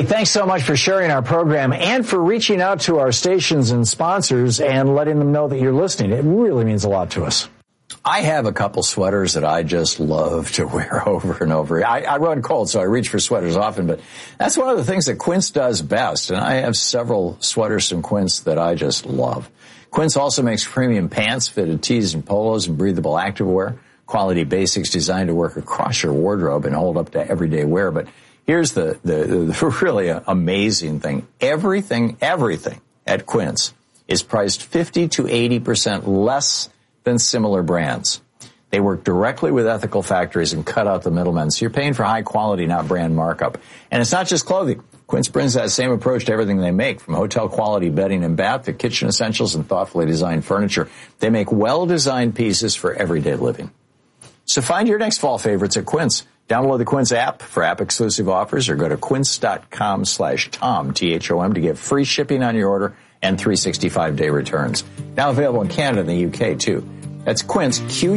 Hey, thanks so much for sharing our program and for reaching out to our stations and sponsors and letting them know that you're listening. It really means a lot to us. I have a couple sweaters that I just love to wear over and over. I run cold, so I reach for sweaters often, but that's one of the things that Quince does best. And I have several sweaters from Quince that I just love. Quince also makes premium pants, fitted tees and polos, and breathable activewear. Quality basics designed to work across your wardrobe and hold up to everyday wear. But here's the really amazing thing. Everything at Quince is priced 50 to 80% less than similar brands. They work directly with ethical factories and cut out the middlemen. So you're paying for high quality, not brand markup. And it's not just clothing. Quince brings that same approach to everything they make, from hotel quality bedding and bath to kitchen essentials and thoughtfully designed furniture. They make well-designed pieces for everyday living. So find your next fall favorites at Quince. Download the Quince app for app-exclusive offers or go to quince.com/Tom, T-H-O-M, to get free shipping on your order and 365-day returns. Now available in Canada and the UK, too. That's Quince,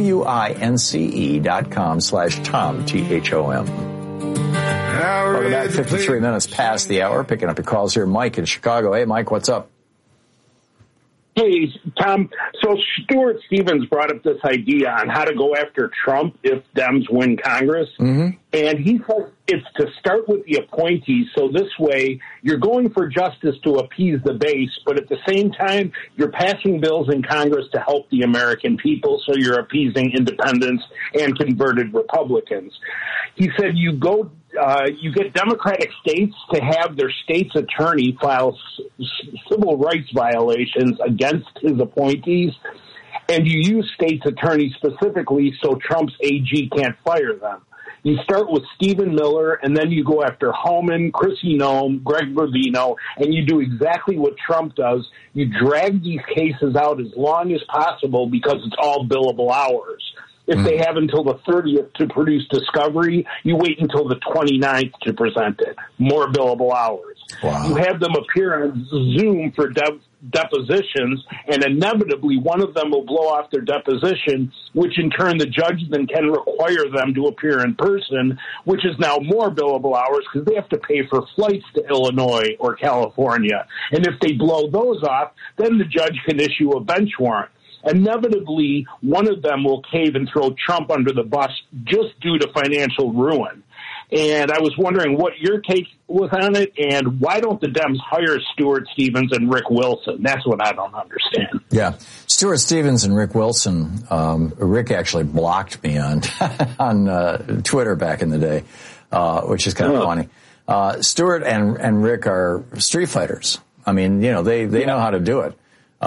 QUINCE.com/Tom, T-H-O-M. Welcome back, 53 minutes past the hour. Picking up your calls here. Mike in Chicago. Hey, Mike, what's up? Hey, Tom. So Stuart Stevens brought up this idea on how to go after Trump if Dems win Congress. Mm-hmm. And he says it's to start with the appointees. So this way you're going for justice to appease the base, but at the same time, you're passing bills in Congress to help the American people. So you're appeasing independents and converted Republicans. He said you get Democratic states to have their state's attorney file civil rights violations against his appointees, and you use state's attorneys specifically so Trump's AG can't fire them. You start with Stephen Miller, and then you go after Homan, Chrissy Noem, Greg Bovino, and you do exactly what Trump does. You drag these cases out as long as possible because it's all billable hours. If they have until the 30th to produce discovery, you wait until the 29th to present it. More billable hours. Wow. You have them appear on Zoom for depositions, and inevitably one of them will blow off their deposition, which in turn the judge then can require them to appear in person, which is now more billable hours because they have to pay for flights to Illinois or California. And if they blow those off, then the judge can issue a bench warrant. Inevitably, one of them will cave and throw Trump under the bus just due to financial ruin. And I was wondering what your take was on it, and why don't the Dems hire Stuart Stevens and Rick Wilson? That's what I don't understand. Yeah. Stuart Stevens and Rick Wilson, Rick actually blocked me on Twitter back in the day, which is kind of funny. Stuart and Rick are street fighters. I mean, you know, they know how to do it.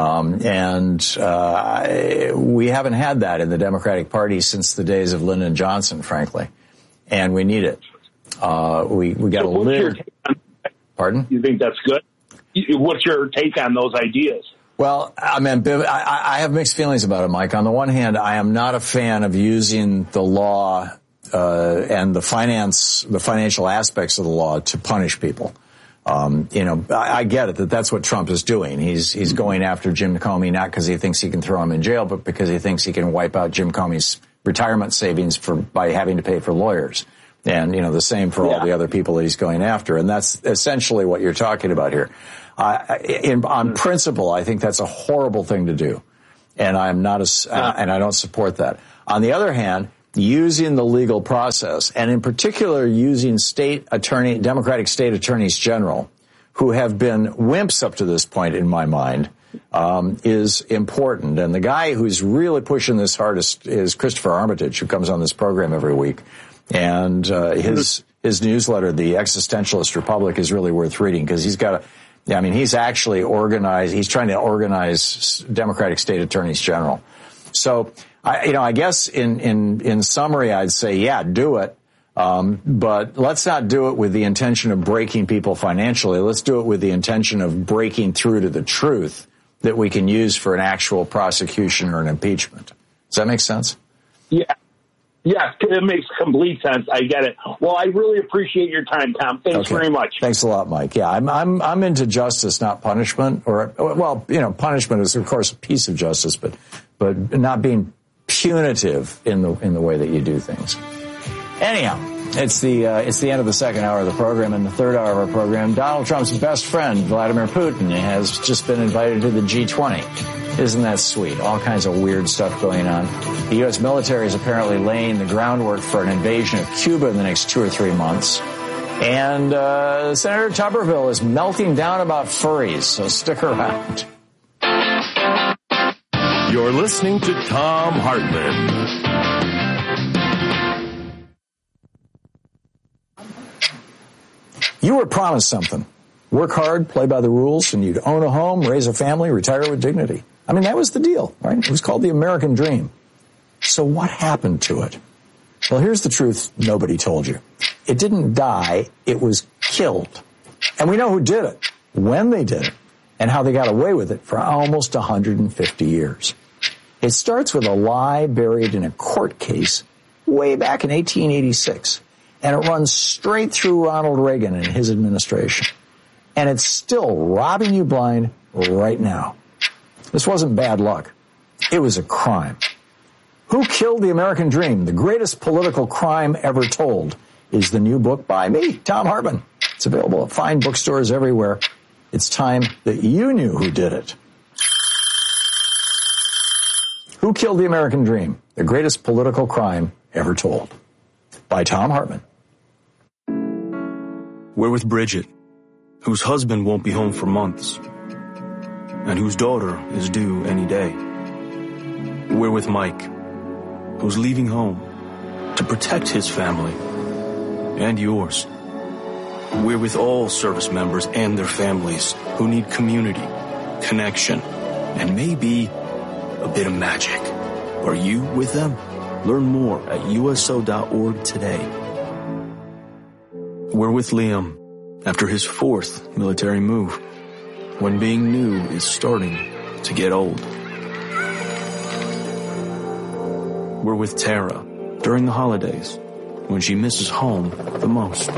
We haven't had that in the Democratic Party since the days of Lyndon Johnson, frankly, and we need it. We got a little. Pardon? You think that's good? What's your take on those ideas? Well, I mean, I have mixed feelings about it, Mike. On the one hand, I am not a fan of using the law and the financial aspects of the law to punish people. You know, I get it that that's what Trump is doing. He's going after Jim Comey, not because he thinks he can throw him in jail, but because he thinks he can wipe out Jim Comey's retirement savings by having to pay for lawyers. And, you know, the same for all the other people that he's going after. And that's essentially what you're talking about here. On principle, I think that's a horrible thing to do. And and I don't support that. On the other hand, using the legal process, and in particular using Democratic state attorneys general, who have been wimps up to this point in my mind, is important. And the guy who's really pushing this hardest is Christopher Armitage, who comes on this program every week. And his newsletter, The Existentialist Republic, is really worth reading because he's actually organized. He's trying to organize Democratic state attorneys general. So, I guess in summary, I'd say, yeah, do it. But let's not do it with the intention of breaking people financially. Let's do it with the intention of breaking through to the truth that we can use for an actual prosecution or an impeachment. Does that make sense? Yeah. Yeah, it makes complete sense. I get it. Well, I really appreciate your time, Tom. Thanks very much. Thanks a lot, Mike. Yeah, I'm into justice, not punishment. Punishment is, of course, a piece of justice, but not being punitive in the way that you do things. Anyhow, It's the end of the second hour of the program. In the third hour of our program, Donald Trump's best friend, Vladimir Putin, has just been invited to the G20. Isn't that sweet? All kinds of weird stuff going on. The U.S. military is apparently laying the groundwork for an invasion of Cuba in the next 2 or 3 months. And Senator Tuberville is melting down about furries, so stick around. You're listening to Thom Hartmann. You were promised something. Work hard, play by the rules, and you'd own a home, raise a family, retire with dignity. I mean, that was the deal, right? It was called the American Dream. So what happened to it? Well, here's the truth nobody told you. It didn't die, it was killed. And we know who did it, when they did it, and how they got away with it for almost 150 years. It starts with a lie buried in a court case way back in 1886. And it runs straight through Ronald Reagan and his administration. And it's still robbing you blind right now. This wasn't bad luck. It was a crime. Who Killed the American Dream? The Greatest Political Crime Ever Told is the new book by me, Thom Hartmann. It's available at fine bookstores everywhere. It's time that you knew who did it. Who Killed the American Dream? The Greatest Political Crime Ever Told by Thom Hartmann. We're with Bridget, whose husband won't be home for months, and whose daughter is due any day. We're with Mike, who's leaving home to protect his family and yours. We're with all service members and their families who need community, connection, and maybe a bit of magic. Are you with them? Learn more at USO.org today. We're with Liam after his 4th military move, when being new is starting to get old. We're with Tara during the holidays, when she misses home the most.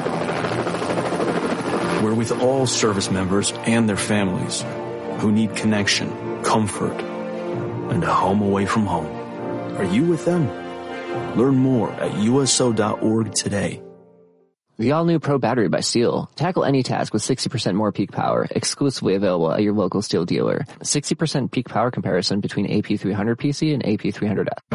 We're with all service members and their families who need connection, comfort, and a home away from home. Are you with them? Learn more at USO.org today. The all-new Pro Battery by STIHL. Tackle any task with 60% more peak power. Exclusively available at your local STIHL dealer. 60% peak power comparison between AP300 PC and AP300F.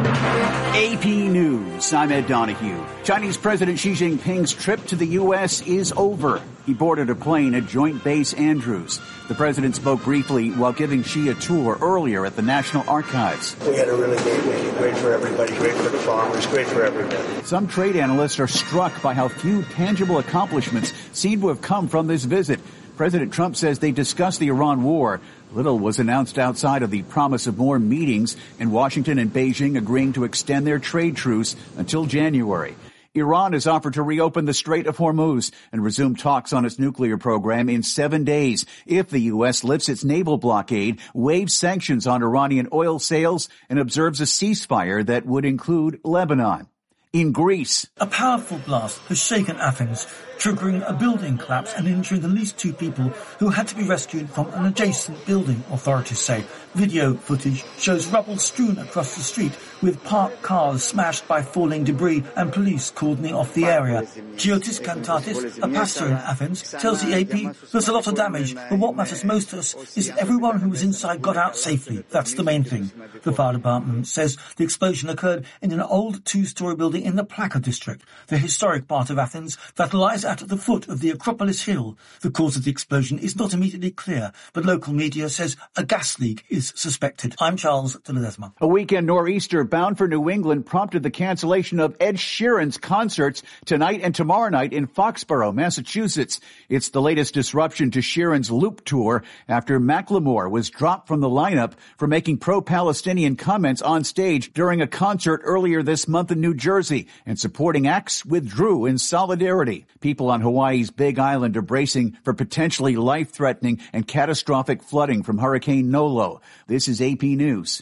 AP News. I'm Ed Donahue. Chinese President Xi Jinping's trip to the U.S. is over. He boarded a plane at Joint Base Andrews. The president spoke briefly while giving Xi a tour earlier at the National Archives. We had a really great week. Great for everybody. Great for the farmers. Great for everybody. Some trade analysts are struck by how few tangible accomplishments seem to have come from this visit. President Trump says they discussed the Iran war. Little was announced outside of the promise of more meetings, and Washington and Beijing agreeing to extend their trade truce until January. Iran has offered to reopen the Strait of Hormuz and resume talks on its nuclear program in 7 days if the U.S. lifts its naval blockade, waives sanctions on Iranian oil sales, and observes a ceasefire that would include Lebanon. In Greece, a powerful blast has shaken Athens, triggering a building collapse and injuring at least 2 people who had to be rescued from an adjacent building, authorities say. Video footage shows rubble strewn across the street with parked cars smashed by falling debris and police cordoning off the area. Giotis Kantatis, a pastor in Athens, tells the AP there's a lot of damage, but what matters most to us is that everyone who was inside got out safely. That's the main thing. The fire department says the explosion occurred in an old 2-story building in the Plaka district, the historic part of Athens that lies at the foot of the Acropolis Hill. The cause of the explosion is not immediately clear, but local media says a gas leak is suspected. I'm Charles de Ledesma. A weekend nor'easter bound for New England prompted the cancellation of Ed Sheeran's concerts tonight and tomorrow night in Foxborough, Massachusetts. It's the latest disruption to Sheeran's Loop tour after Macklemore was dropped from the lineup for making pro-Palestinian comments on stage during a concert earlier this month in New Jersey, and supporting acts withdrew in solidarity. People on Hawaii's Big Island are bracing for potentially life-threatening and catastrophic flooding from Hurricane Nolo. This is AP News.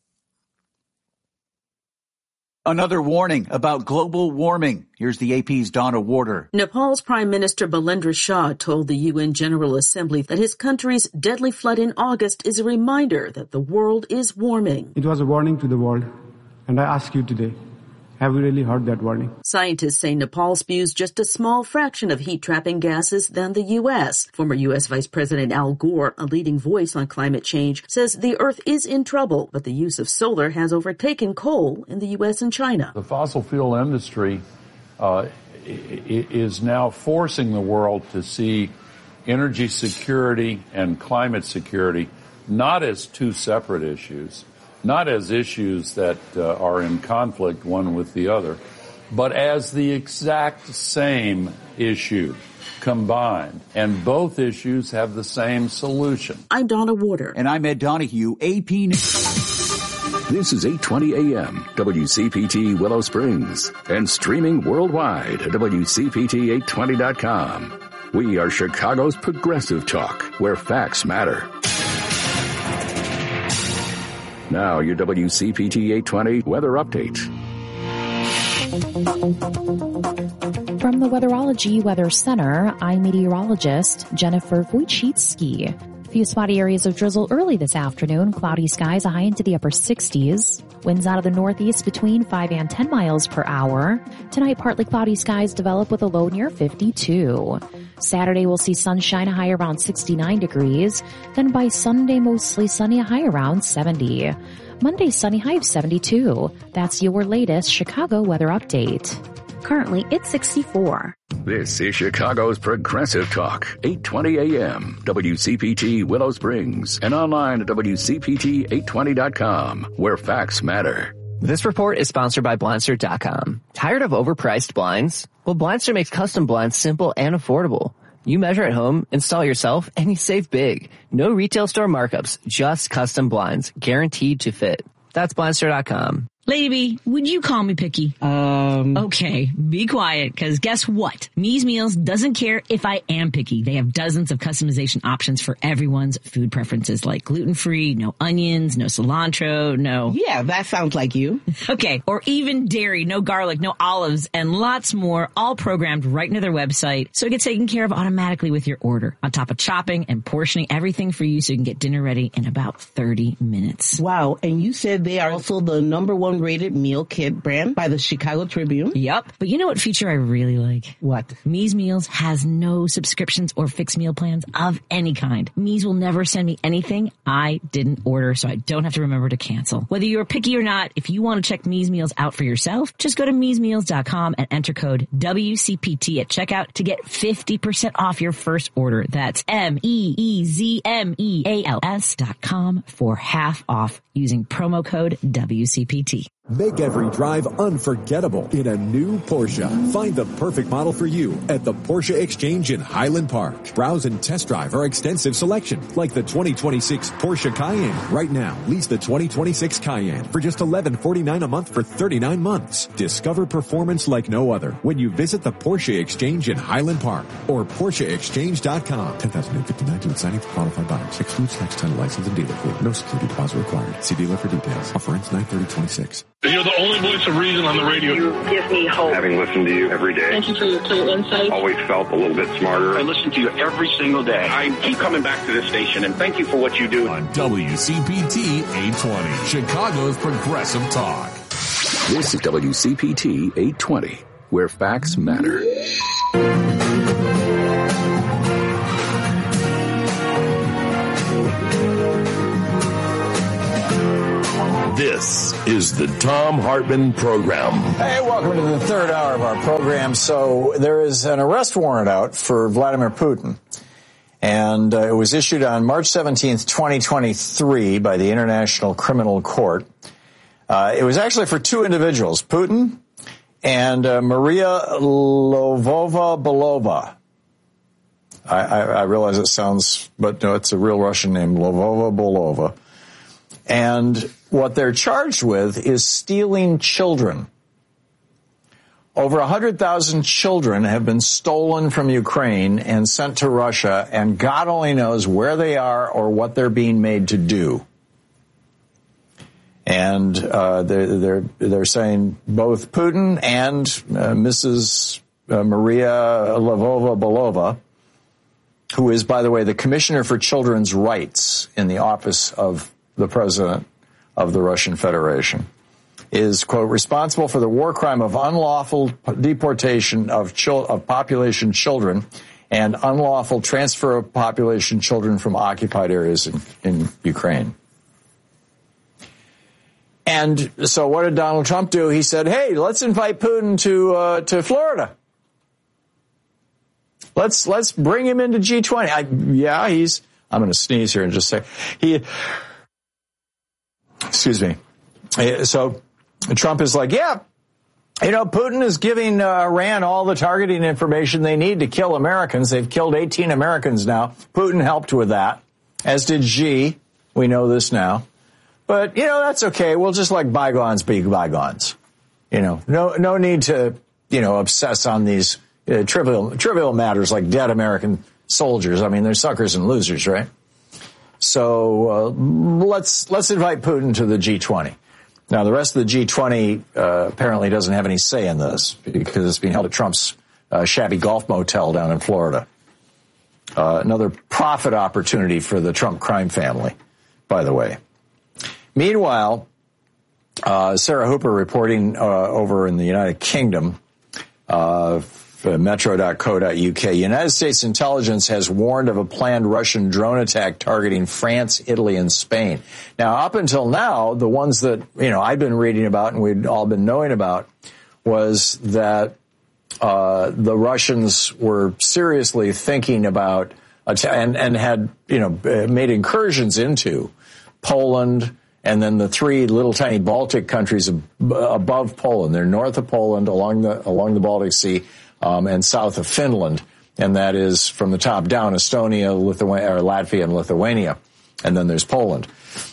Another warning about global warming. Here's the AP's Donna Warder. Nepal's Prime Minister Balendra Shah told the UN General Assembly that his country's deadly flood in August is a reminder that the world is warming. It was a warning to the world, and I ask you today, Have we really heard that warning? Scientists say Nepal spews just a small fraction of heat-trapping gases than the U.S. Former U.S. Vice President Al Gore, a leading voice on climate change, says the Earth is in trouble, but the use of solar has overtaken coal in the U.S. and China. The fossil fuel industry is now forcing the world to see energy security and climate security not as two separate issues, not as issues that are in conflict one with the other, but as the exact same issue combined. And both issues have the same solution. I'm Donna Warder. And I'm Ed Donahue, AP News. This is 820 AM, WCPT Willow Springs, and streaming worldwide at WCPT820.com. We are Chicago's progressive talk, where facts matter. Now, your WCPT 820 weather update. From the Weatherology Weather Center, I'm meteorologist Jennifer Wojcicki. A few spotty areas of drizzle early this afternoon. Cloudy skies, a high into the upper 60s. Winds out of the northeast between 5 and 10 miles per hour. Tonight, partly cloudy skies develop with a low near 52. Saturday, we'll see sunshine, a high around 69 degrees. Then by Sunday, mostly sunny, a high around 70. Monday, sunny, high of 72. That's your latest Chicago weather update. Currently, it's 64. This is Chicago's Progressive Talk, 820 AM, WCPT Willow Springs, and online at WCPT820.com, where facts matter. This report is sponsored by Blindster.com. Tired of overpriced blinds? Well, Blindster makes custom blinds simple and affordable. You measure at home, install yourself, and you save big. No retail store markups, just custom blinds, guaranteed to fit. That's Blindster.com. Lady, would you call me picky? Okay, be quiet, because guess what? Me's Meals doesn't care if I am picky. They have dozens of customization options for everyone's food preferences, like gluten-free, no onions, no cilantro, no... Yeah, that sounds like you. Okay, or even dairy, no garlic, no olives, and lots more, all programmed right into their website, so it gets taken care of automatically with your order, on top of chopping and portioning everything for you so you can get dinner ready in about 30 minutes. Wow, and you said they are also the #1 rated meal kit brand by the Chicago Tribune? Yep. But you know what feature I really like? What? Me's Meals has no subscriptions or fixed meal plans of any kind. Me's will never send me anything I didn't order, so I don't have to remember to cancel. Whether you're picky or not, if you want to check Me's Meals out for yourself, just go to me'smeals.com and enter code WCPT at checkout to get 50% off your first order. That's MEEZMEALS.com for half off using promo code WCPT. Make every drive unforgettable in a new Porsche. Find the perfect model for you at the Porsche Exchange in Highland Park. Browse and test drive our extensive selection, like the 2026 Porsche Cayenne. Right now, lease the 2026 Cayenne for just $1149 a month for 39 months. Discover performance like no other when you visit the Porsche Exchange in Highland Park or PorscheExchange.com. $10,859 to signing for qualified buyers. Excludes tax, title, license, and dealer fee. No security deposit required. See dealer for details. Offer ends 9/30/26. You're the only voice of reason on the radio. You give me hope. Having listened to you every day. Thank you for your clear insight. Always felt a little bit smarter. I listen to you every single day. I keep coming back to this station, and thank you for what you do. On WCPT 820, Chicago's Progressive Talk. This is WCPT 820, where facts matter. This is the Thom Hartmann Program. Hey, welcome to the third hour of our program. So there is an arrest warrant out for Vladimir Putin. And it was issued on March 17th, 2023 by the International Criminal Court. It was actually for two individuals, Putin and Maria Lvova-Belova. I realize it sounds, but no, it's a real Russian name, Lvova-Belova. And what they're charged with is stealing children. Over 100,000 children have been stolen from Ukraine and sent to Russia, and God only knows where they are or what they're being made to do. And they're saying both Putin and Mrs. Maria Lvova-Belova, who is, by the way, the Commissioner for Children's Rights in the office of the President of the Russian Federation. is, quote, responsible for the war crime of unlawful deportation of population children and unlawful transfer of population children from occupied areas in Ukraine. And so what did Donald Trump do? He said, hey, let's invite Putin to Florida. Let's bring him into G20. I'm going to sneeze here and just say, excuse me. So Trump is like, yeah, Putin is giving Iran all the targeting information they need to kill Americans. They've killed 18 Americans now. Putin helped with that, as did Xi. We know this now. But, that's okay. We'll just let bygones be bygones. No need to, obsess on these trivial matters like dead American soldiers. I mean, they're suckers and losers, right? So let's invite Putin to the G20. Now, the rest of the G20 apparently doesn't have any say in this because it's being held at Trump's shabby golf motel down in Florida. Another profit opportunity for the Trump crime family, by the way. Meanwhile, Sarah Hooper reporting over in the United Kingdom, metro.co.uk, United States intelligence has warned of a planned Russian drone attack targeting France, Italy, and Spain. Now, up until now, the ones that, I've been reading about and we'd all been knowing about was that the Russians were seriously thinking about and had, made incursions into Poland, and then the three little tiny Baltic countries above Poland. They're north of Poland along the Baltic Sea, and south of Finland. And that is from the top down, Estonia, Latvia, and Lithuania. And then there's Poland.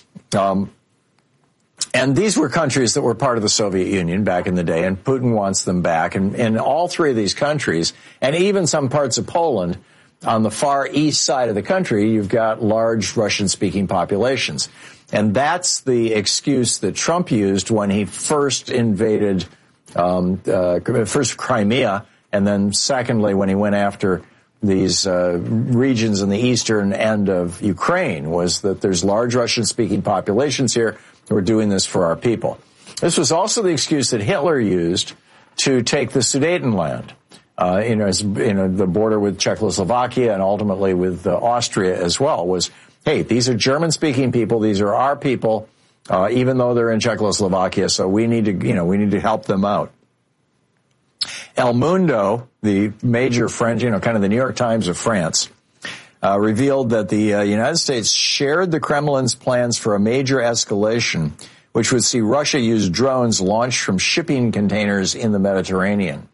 And these were countries that were part of the Soviet Union back in the day, and Putin wants them back. And in all three of these countries, and even some parts of Poland, on the far east side of the country, you've got large Russian-speaking populations. And that's the excuse that Trump used when he first invaded first Crimea, and then secondly when he went after these regions in the eastern end of Ukraine, was that there's large Russian-speaking populations here. We're doing this for our people. This was also the excuse that Hitler used to take the Sudetenland, the border with Czechoslovakia and ultimately with Austria as well, was, hey, these are German-speaking people. These are our people, even though they're in Czechoslovakia. So we need to help them out. El Mundo, the major French, kind of the New York Times of France, revealed that the United States shared the Kremlin's plans for a major escalation, which would see Russia use drones launched from shipping containers in the Mediterranean.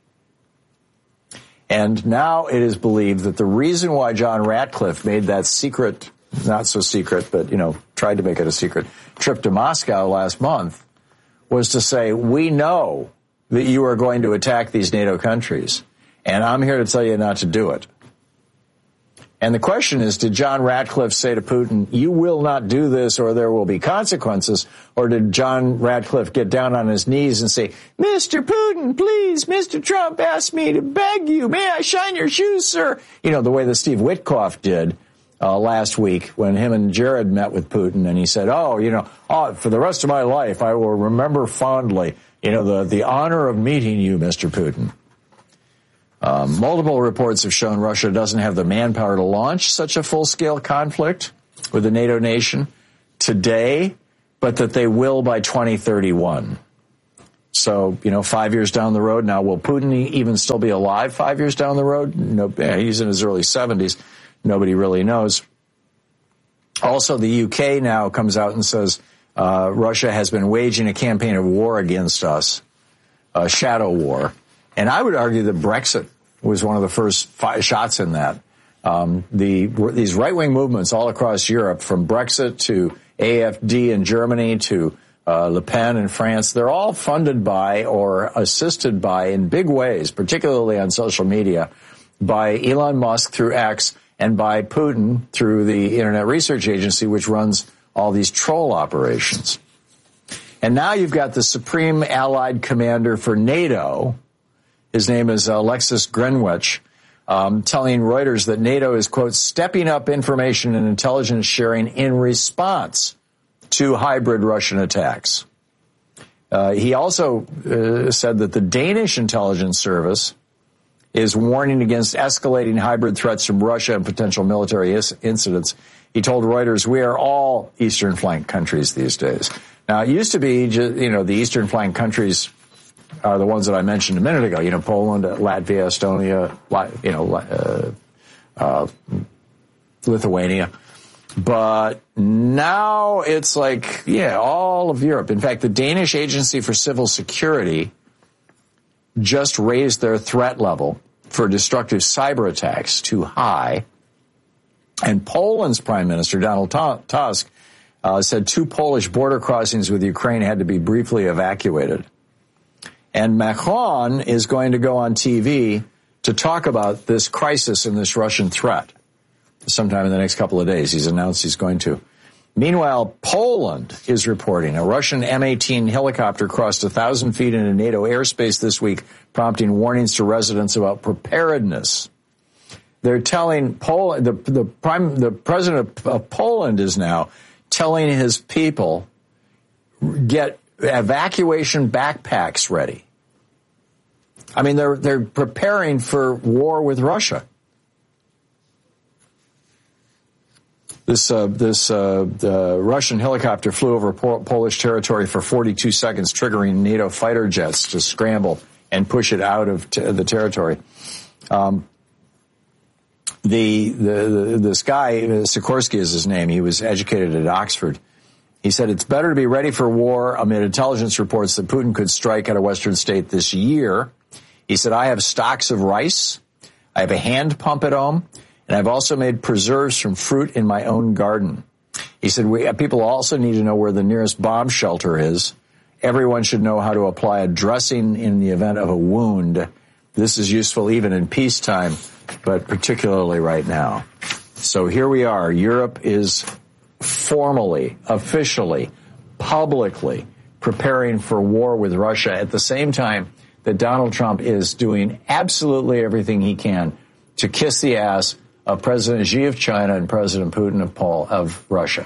And now it is believed that the reason why John Ratcliffe made that secret, not so secret, but, tried to make it a secret, trip to Moscow last month was to say, we know that you are going to attack these NATO countries, and I'm here to tell you not to do it. And the question is, did John Ratcliffe say to Putin, you will not do this or there will be consequences? Or did John Ratcliffe get down on his knees and say, Mr. Putin, please, Mr. Trump asked me to beg you. May I shine your shoes, sir? The way that Steve Witkoff did last week when him and Jared met with Putin. And he said, for the rest of my life, I will remember fondly, the honor of meeting you, Mr. Putin. Multiple reports have shown Russia doesn't have the manpower to launch such a full-scale conflict with a NATO nation today, but that they will by 2031. So, 5 years down the road. Now, will Putin even still be alive 5 years down the road? No, he's in his early 70s. Nobody really knows. Also, the UK now comes out and says Russia has been waging a campaign of war against us, a shadow war. And I would argue that Brexit was one of the first shots in that. These right-wing movements all across Europe, from Brexit to AfD in Germany to Le Pen in France, they're all funded by or assisted by, in big ways, particularly on social media, by Elon Musk through X and by Putin through the Internet Research Agency, which runs all these troll operations. And now you've got the Supreme Allied Commander for NATO. His name is Alexis Greenwich, telling Reuters that NATO is, quote, stepping up information and intelligence sharing in response to hybrid Russian attacks. He also said that the Danish intelligence service is warning against escalating hybrid threats from Russia and potential military incidents. He told Reuters, "We are all Eastern Flank countries these days." Now, it used to be, the Eastern Flank countries are the ones that I mentioned a minute ago. Poland, Latvia, Estonia, Lithuania. But now it's like, all of Europe. In fact, the Danish Agency for Civil Security just raised their threat level for destructive cyber attacks too high. And Poland's Prime Minister, Donald Tusk, said 2 Polish border crossings with Ukraine had to be briefly evacuated. And Macron is going to go on TV to talk about this crisis and this Russian threat sometime in the next couple of days. He's announced he's going to. Meanwhile, Poland is reporting a Russian M-18 helicopter crossed 1,000 feet into NATO airspace this week, prompting warnings to residents about preparedness. They're telling Poland, the president of Poland is now telling his people, get evacuation backpacks ready. I mean, they're preparing for war with Russia. The Russian helicopter flew over Polish territory for 42 seconds, triggering NATO fighter jets to scramble and push it out of the territory. This guy, Sikorsky is his name. He was educated at Oxford. He said it's better to be ready for war amid intelligence reports that Putin could strike at a Western state this year. He said, I have stocks of rice. I have a hand pump at home. And I've also made preserves from fruit in my own garden. He said, people also need to know where the nearest bomb shelter is. Everyone should know how to apply a dressing in the event of a wound. This is useful even in peacetime, but particularly right now. So here we are. Europe is formally, officially, publicly preparing for war with Russia at the same time that Donald Trump is doing absolutely everything he can to kiss the ass of President Xi of China and President Putin of Russia.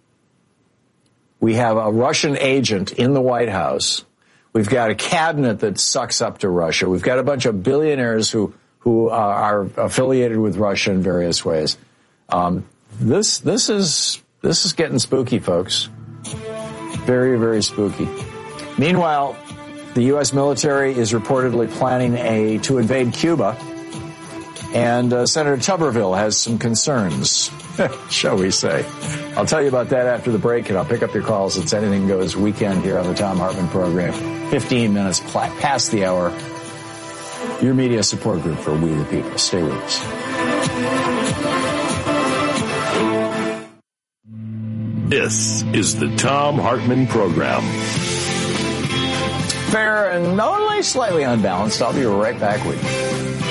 We have a Russian agent in the White House. We've got a cabinet that sucks up to Russia. We've got a bunch of billionaires who are affiliated with Russia in various ways. This is getting spooky, folks. Very, very spooky. Meanwhile, the U.S. military is reportedly planning to invade Cuba. And Senator Tuberville has some concerns, shall we say. I'll tell you about that after the break, and I'll pick up your calls. It's Anything Goes weekend here on the Thom Hartmann program. 15 minutes past the hour. Your media support group for We the People. Stay with us. This is the Thom Hartmann program. Fair and only slightly unbalanced. I'll be right back with you.